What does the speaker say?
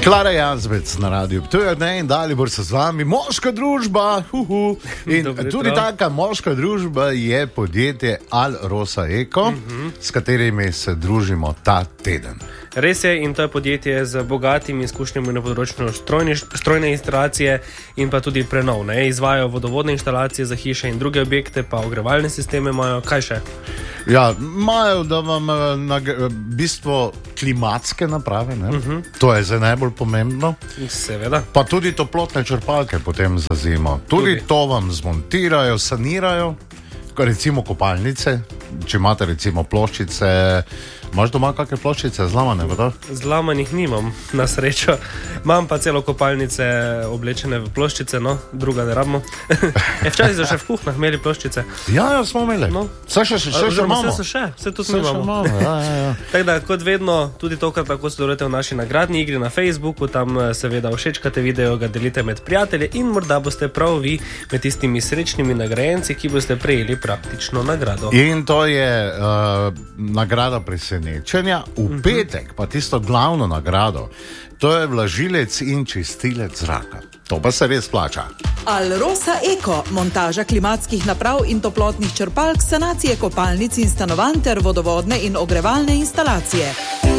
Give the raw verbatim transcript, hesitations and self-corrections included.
Klara Jazbec na radiju. To je ne in Dalibor se z vami. Moška družba. Huhu. In tudi taka moška družba je podjetje Alrosa Eko, uh-huh. s katerimi se družimo ta teden. Res je, in to je podjetje z bogatimi izkušnjami na področju strojne, strojne instalacije in pa tudi prenov. Ne? Izvajajo vodovodne instalacije za hiše in druge objekte, pa ogrevalne sisteme imajo. Kaj še? Ja, imajo, da vam na bistvo klimatske naprave, ne? Uh-huh. To je zdaj najbolj pomembno. Seveda. Pa tudi toplotne črpalke potem za zimo. Tudi, tudi. To vam zmontirajo, sanirajo, recimo kopalnice, če imate recimo ploščice. Imaš doma kakšne ploščice zlamane? Zlamanih nimam, na srečo. Imam pa celo kopalnice oblečene v ploščice, no, druga ne rabimo. e, včasih so še v kuhnah imeli ploščice. Ja, ja, smo imeli. No. Vse še, še, še, še imamo. Vse so še, vse tudi vse imamo. imamo. Ja, ja, ja. Tako da, kot vedno, tudi tokrat lahko sodelujete v naši nagradni igri na Facebooku, tam seveda všečkate video, ga delite med prijatelje in morda boste prav vi med tistimi srečnimi nagrajenci, ki boste prejeli praktično nagrado. In to je uh, nagrada presenečenja. V petek pa tisto glavno nagrado, to je vlažilec in čistilec zraka. To pa se res plača. Alrosa Eko, montaža klimatskih naprav in toplotnih črpalk, sanacije kopalnic in stanovanj ter vodovodne in ogrevalne instalacije.